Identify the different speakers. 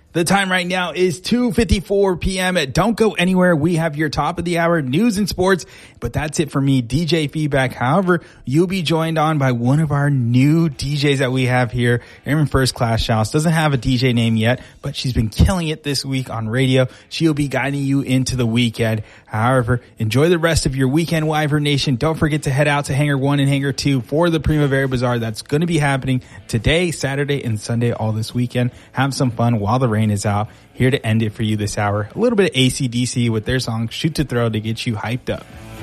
Speaker 1: The time right now is 2:54 p.m. Don't go anywhere. We have your top of the hour news and sports, but that's it for me, DJ Feedback. However, you'll be joined on by one of our new DJs that we have here, Erin First Class Shouse. Doesn't have a DJ name yet, but she's been killing it this week on radio. She'll be guiding you into the weekend. However, enjoy the rest of your weekend, Wyvern Nation. Don't forget to head out to Hangar 1 and Hangar 2 for the Primavera Bazaar. That's going to be happening today, Saturday, and Sunday all this weekend. Have some fun while the rain is out. Here to end it for you this hour, a little bit of AC/DC with their song Shoot to Throw to get you hyped up.